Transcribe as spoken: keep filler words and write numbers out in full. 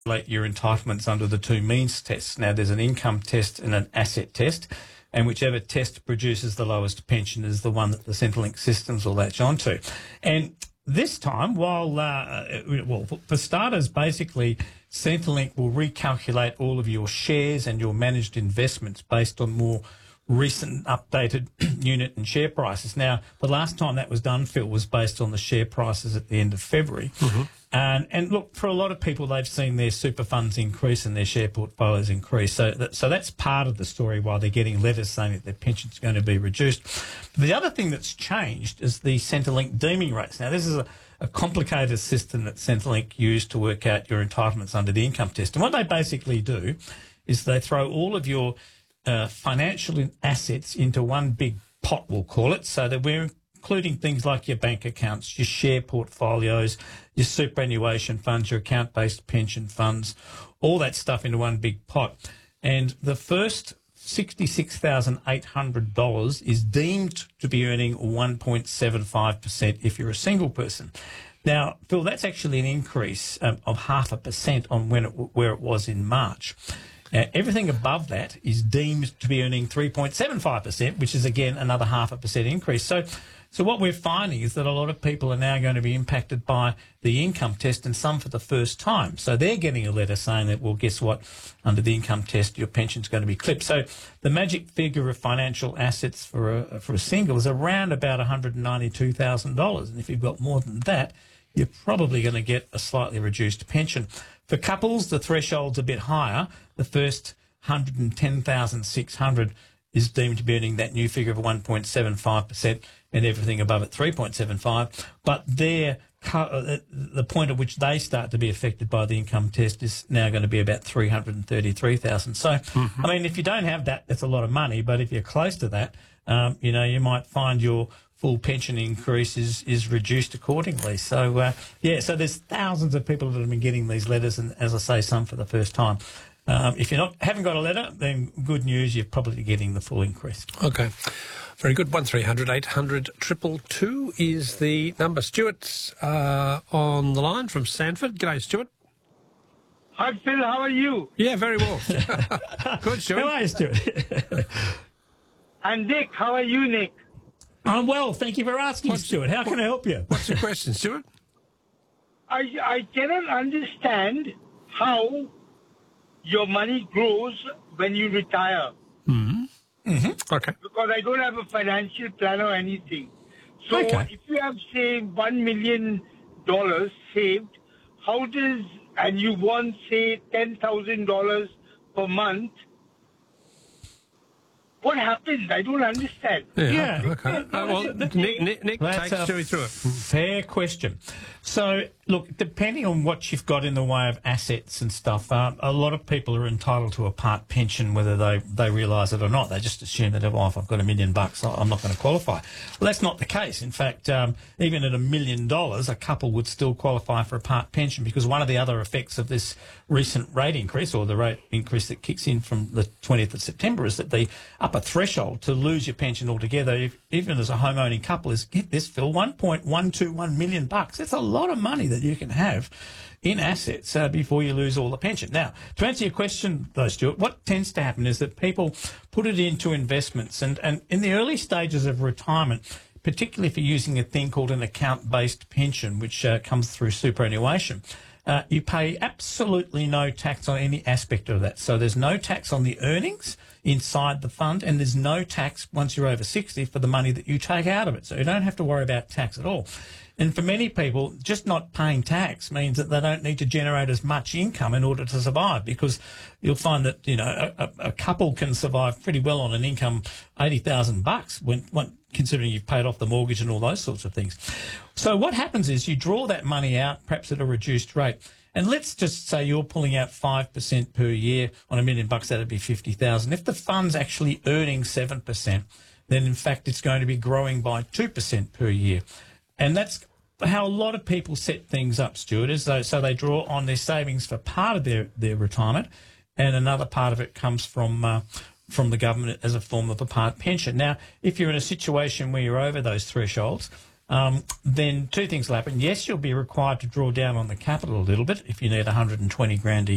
calculate your entitlements under the two means tests. Now, there's an income test and an asset test, and whichever test produces the lowest pension is the one that the Centrelink systems will latch onto. And this time, while, uh, well, for starters, basically, Centrelink will recalculate all of your shares and your managed investments based on more recent updated unit and share prices. Now, the last time that was done, Phil, was based on the share prices at the end of February. Mm-hmm. And, and look, for a lot of people, they've seen their super funds increase and their share portfolios increase. So, that, so that's part of the story why they're getting letters saying that their pension's going to be reduced. But the other thing that's changed is the Centrelink deeming rates. Now, this is a, a complicated system that Centrelink used to work out your entitlements under the income test. And what they basically do is they throw all of your uh, financial assets into one big pot, we'll call it, so that we're including things like your bank accounts, your share portfolios, your superannuation funds, your account-based pension funds, all that stuff into one big pot. And the first sixty-six thousand eight hundred dollars is deemed to be earning one point seven five percent if you're a single person. Now, Phil, that's actually an increase um, of half a percent on when it, where it was in March. Uh, everything above that is deemed to be earning three point seven five percent, which is, again, another half a percent increase. So so what we're finding is that a lot of people are now going to be impacted by the income test, and some for the first time. So they're getting a letter saying that, well, guess what? Under the income test, your pension's going to be clipped. So the magic figure of financial assets for a, for a single is around about one hundred ninety-two thousand dollars. And if you've got more than that, you're probably going to get a slightly reduced pension. For couples, the threshold's a bit higher. The first one hundred ten thousand six hundred dollars is deemed to be earning that new figure of one point seven five percent, and everything above it three point seven five. But their the point at which they start to be affected by the income test is now going to be about three hundred thirty-three thousand. So, mm-hmm. I mean, if you don't have that, that's a lot of money. But if you're close to that, um, you know, you might find your full pension increase is, is reduced accordingly. So, uh, yeah, so there's thousands of people that have been getting these letters, and as I say, some for the first time. Um, if you not haven't got a letter, then good news, you're probably getting the full increase. Okay. Very good. one three hundred eight hundred two two two is the number. Stuart's uh, on the line from Sanford. G'day, Stuart. Hi, Phil. How are you? Yeah, very well. Good, Stuart. How are you, Stuart? And Nick, how are you, Nick? I'm well. Thank you for asking, what's, Stuart. How can what, I help you? What's your question, Stuart? I, I cannot understand how your money grows when you retire. Mm-hmm. Mm-hmm. Okay. Because I don't have a financial plan or anything. So okay. If you have, say, one million dollars saved, how does, and you want, say, ten thousand dollars per month, what happens? I don't understand. Yeah, yeah. okay. Uh, well, Nick, Nick, Nick take Stewie through it. Fair question. So, look, depending on what you've got in the way of assets and stuff, uh, a lot of people are entitled to a part pension, whether they, they realise it or not. They just assume that, oh, if I've got a million bucks, I'm not going to qualify. Well, that's not the case. In fact, um, even at a million dollars, a couple would still qualify for a part pension, because one of the other effects of this recent rate increase, or the rate increase that kicks in from the twentieth of September, is that the upper threshold to lose your pension altogether, if, even as a home-owning couple, is, get this, Phil, one point one two one million bucks. That's a lot of money that you can have in assets uh, before you lose all the pension. Now, to answer your question, though, Stuart, what tends to happen is that people put it into investments, and, and in the early stages of retirement, particularly if you're using a thing called an account-based pension, which uh, comes through superannuation, uh, you pay absolutely no tax on any aspect of that. So there's no tax on the earnings inside the fund, and there's no tax once you're over sixty for the money that you take out of it. So you don't have to worry about tax at all. And for many people, just not paying tax means that they don't need to generate as much income in order to survive, because you'll find that, you know, a, a couple can survive pretty well on an income eighty thousand bucks when, when considering you've paid off the mortgage and all those sorts of things. So what happens is you draw that money out, perhaps at a reduced rate. And let's just say you're pulling out five percent per year on a million bucks, that'd be fifty thousand. If the fund's actually earning seven percent, then in fact it's going to be growing by two percent per year. And that's how a lot of people set things up, Stuart, is though, so they draw on their savings for part of their, their retirement, and another part of it comes from uh, from the government as a form of a part pension. Now, if you're in a situation where you're over those thresholds, um, then two things will happen. Yes, you'll be required to draw down on the capital a little bit if you need one hundred twenty grand a